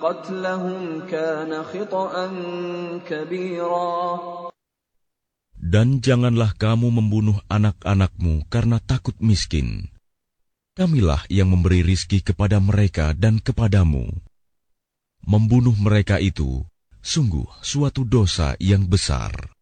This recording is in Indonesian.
قتلهم كان خطأ كبيرا. Dan janganlah kamu membunuh anak-anakmu karena takut miskin. Kamilah yang memberi rizki kepada mereka dan kepadamu. Membunuh mereka itu sungguh suatu dosa yang besar.